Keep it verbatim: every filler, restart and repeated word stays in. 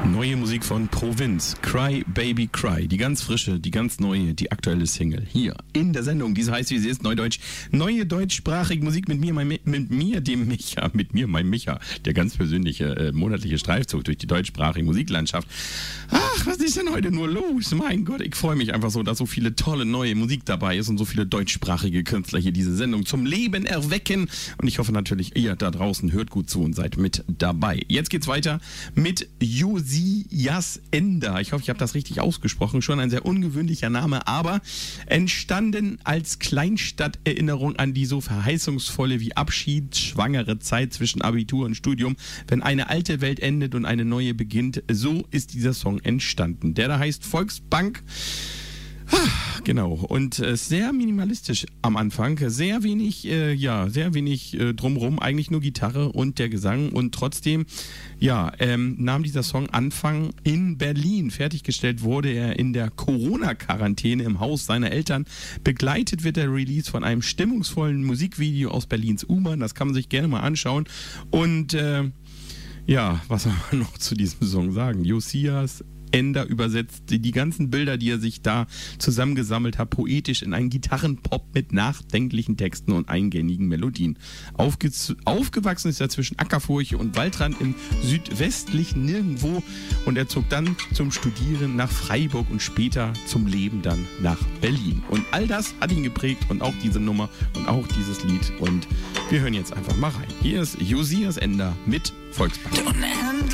Neue Musik von Provinz, Cry Baby Cry, die ganz frische, die ganz neue, die aktuelle Single hier in der Sendung, die so heißt wie sie ist, Neudeutsch, neue deutschsprachige Musik mit mir, mein, mit mir, dem Micha, mit mir, mein Micha, der ganz persönliche äh, monatliche Streifzug durch die deutschsprachige Musiklandschaft. Ach, was ist denn heute nur los? Mein Gott, ich freue mich einfach so, dass so viele tolle neue Musik dabei ist und so viele deutschsprachige Künstler hier diese Sendung zum Leben erwecken und ich hoffe natürlich, ihr da draußen hört gut zu und seid mit dabei. Jetzt geht's weiter mit Josias Ender. Ich hoffe, ich habe das richtig ausgesprochen. Schon ein sehr ungewöhnlicher Name, aber entstanden als Kleinstadterinnerung an die so verheißungsvolle wie abschiedsschwangere Zeit zwischen Abitur und Studium. Wenn eine alte Welt endet und eine neue beginnt, so ist dieser Song entstanden. Der da heißt Volksbank. Genau, und äh, sehr minimalistisch am Anfang, sehr wenig, äh, ja, sehr wenig äh, drumrum, eigentlich nur Gitarre und der Gesang und trotzdem, ja, ähm, nahm dieser Song Anfang in Berlin. Fertiggestellt wurde er in der Corona-Quarantäne im Haus seiner Eltern. Begleitet wird der Release von einem stimmungsvollen Musikvideo aus Berlins U-Bahn, das kann man sich gerne mal anschauen und äh, ja, was soll man noch zu diesem Song sagen? Josias Ender übersetzt die ganzen Bilder, die er sich da zusammengesammelt hat, poetisch in einen Gitarrenpop mit nachdenklichen Texten und eingängigen Melodien. Aufge aufgewachsen ist er zwischen Ackerfurche und Waldrand im südwestlichen Nirgendwo und er zog dann zum Studieren nach Freiburg und später zum Leben dann nach Berlin. Und all das hat ihn geprägt und auch diese Nummer und auch dieses Lied und wir hören jetzt einfach mal rein. Hier ist Josias Ender mit Volksbank.